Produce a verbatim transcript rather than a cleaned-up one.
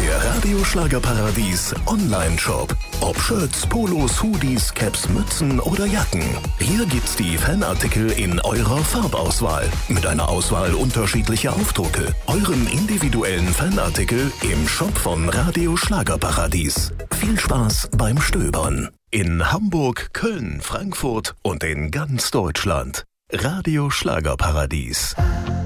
Der Radio Schlagerparadies Online-Shop. Ob Shirts, Polos, Hoodies, Caps, Mützen oder Jacken. Hier gibt's die Fanartikel in eurer Farbauswahl. Mit einer Auswahl unterschiedlicher Aufdrucke. Euren individuellen Fanartikel im Shop von Radio Schlagerparadies. Viel Spaß beim Stöbern. In Hamburg, Köln, Frankfurt und in ganz Deutschland. Radio Schlagerparadies.